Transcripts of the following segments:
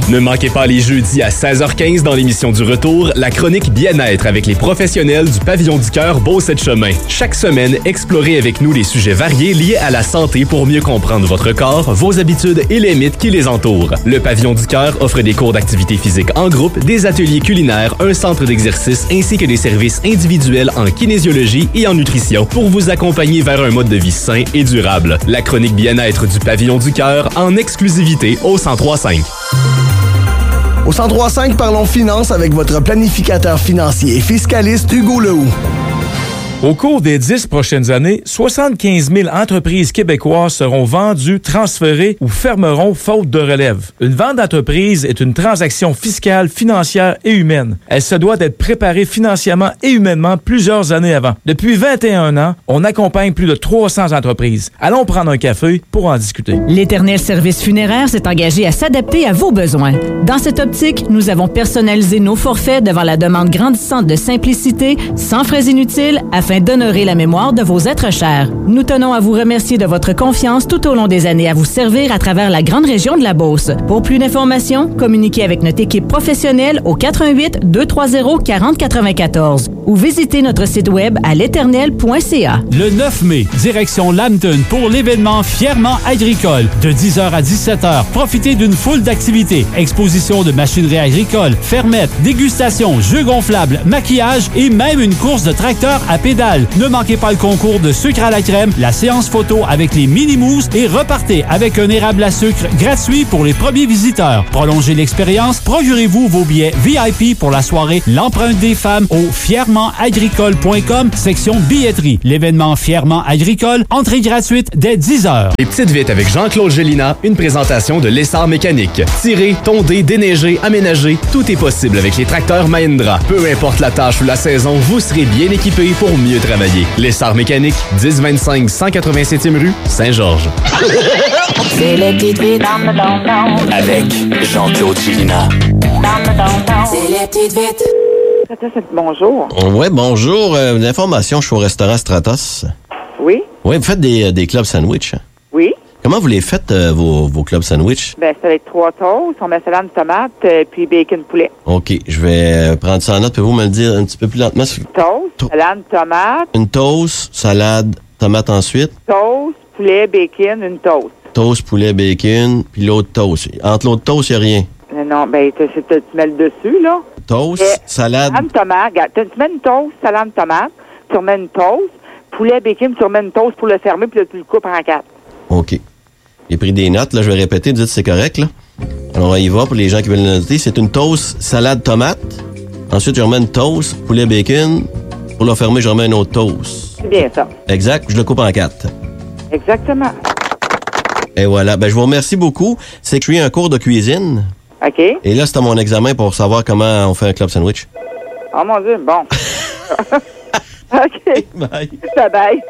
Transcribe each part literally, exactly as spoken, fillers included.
Ne manquez pas les jeudis à seize heures quinze dans l'émission du retour, la chronique Bien-être avec les professionnels du Pavillon du Cœur Beauce-Chemin. Chaque semaine, explorez avec nous les sujets variés liés à la santé pour mieux comprendre votre corps, vos habitudes et les mythes qui les entourent. Le Pavillon du Cœur offre des cours d'activité physique en groupe, des ateliers culinaires, un centre d'exercice ainsi que des services individuels en kinésiologie et en nutrition pour vous accompagner vers un mode de vie sain et durable. La chronique Bien-être du Pavillon du Cœur en exclusivité au cent trois cinq. Au cent trois cinq, parlons finance avec votre planificateur financier et fiscaliste Hugo Lehoux. Au cours des dix prochaines années, soixante-quinze mille entreprises québécoises seront vendues, transférées ou fermeront faute de relève. Une vente d'entreprise est une transaction fiscale, financière et humaine. Elle se doit d'être préparée financièrement et humainement plusieurs années avant. Depuis vingt et un ans, on accompagne plus de trois cents entreprises. Allons prendre un café pour en discuter. L'Éternel Service Funéraire s'est engagé à s'adapter à vos besoins. Dans cette optique, nous avons personnalisé nos forfaits devant la demande grandissante de simplicité, sans frais inutiles, afin d'honorer la mémoire de vos êtres chers. Nous tenons à vous remercier de votre confiance tout au long des années à vous servir à travers la grande région de la Beauce. Pour plus d'informations, communiquez avec notre équipe professionnelle au quatre un huit, deux trois zéro, quatre zéro neuf quatre ou visitez notre site web à l'éternel point c a. Le neuf mai, direction Lambton pour l'événement Fièrement agricole. De dix heures à dix-sept heures, profitez d'une foule d'activités. Exposition de machinerie agricole, fermettes, dégustation, jeux gonflables, maquillage et même une course de tracteur à pédales. Ne manquez pas le concours de sucre à la crème, la séance photo avec les mini-mousses et repartez avec un érable à sucre gratuit pour les premiers visiteurs. Prolongez l'expérience, procurez-vous vos billets V I P pour la soirée L'empreinte des femmes au fièrement agricole point com, section billetterie. L'événement Fièrement agricole, entrée gratuite dès dix heures. Les petites vites avec Jean-Claude Gélina, une présentation de l'Essar Mécanique. Tirer, tonder, déneiger, aménager, tout est possible avec les tracteurs Mahindra. Peu importe la tâche ou la saison, vous serez bien équipé pour mieux travailler. L'Essar Mécanique, dix vingt-cinq cent quatre-vingt-septième rue, Saint-Georges. C'est les petites vites avec Jean-Claude Gélina. C'est les petites vites. Bonjour. Oui, bonjour. Euh, une information, je suis au restaurant Stratos. Oui. Oui, vous faites des, des clubs sandwich. Oui. Comment vous les faites, euh, vos, vos clubs sandwich? Ben, c'est avec trois toasts, on met salade, tomate, euh, puis bacon poulet. OK, je vais euh, prendre ça en note. Pouvez-vous me le dire un petit peu plus lentement? Toast, to- salade, tomate. Une toast, salade, tomate ensuite. Toast, poulet, bacon, une toast. Toast, poulet, bacon, puis l'autre toast. Entre l'autre toast, il n'y a rien. Non, non, ben, tu, tu, tu mets le dessus, là. Toast, Et, salade. Salade, tomate. Regarde, tu, tu mets une toast, salade, tomate, tu remets une toast, poulet, bacon, tu remets une toast pour le fermer, puis là, tu le coupes en quatre. OK. J'ai pris des notes, là, je vais répéter, dites si c'est correct, là. Alors, on y va pour les gens qui veulent le noter. C'est une toast, salade, tomate. Ensuite, je remets une toast, poulet, bacon. Pour le fermer, je remets un autre toast. C'est bien ça. Exact, je le coupe en quatre. Exactement. Et voilà. Ben, je vous remercie beaucoup. C'est que je suis un cours de cuisine. OK. Et là, c'était mon examen pour savoir comment on fait un club sandwich. Oh mon Dieu, bon. OK. Bye. Bye bye.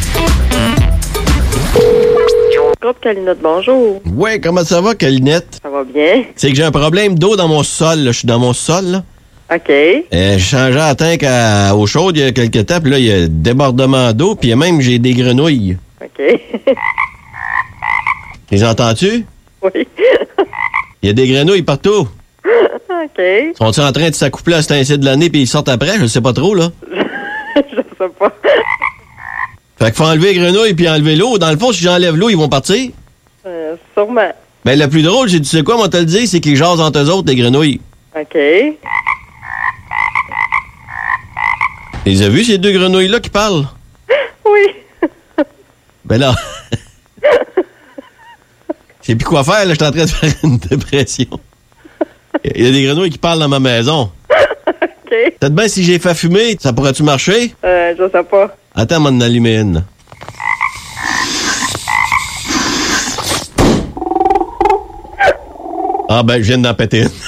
Groupe Calinette, bonjour. Ouais, comment ça va, Calinette? Ça va bien? C'est que j'ai un problème d'eau dans mon sol, là. Je suis dans mon sol, là. OK. Euh, j'ai changé la tank à eau chaude il y a quelques temps, puis là, il y a débordement d'eau, puis même, j'ai des grenouilles. OK. Les entends-tu? Oui. Il y a des grenouilles partout. OK. Sont-ils en train de s'accoupler à cet incite de l'année, puis ils sortent après? Je sais pas trop, là. Je sais pas. Fait qu'il faut enlever les grenouilles puis enlever l'eau. Dans le fond, si j'enlève l'eau, ils vont partir? Euh, sûrement. Ben, le plus drôle, j'ai, tu sais quoi, moi, te le dire, c'est qu'ils jasent entre eux autres, les grenouilles. OK. Les as vus, ces deux grenouilles-là qui parlent? Oui. Ben là... Je sais plus quoi faire, là, je suis en train de faire une dépression. Il y a des grenouilles qui parlent dans ma maison. OK. Peut-être bien si j'ai fait fumer, ça pourrait-tu marcher? Euh, je sais pas. Attends, moi, d'en allumer une. Ah ben, je viens d'en péter une.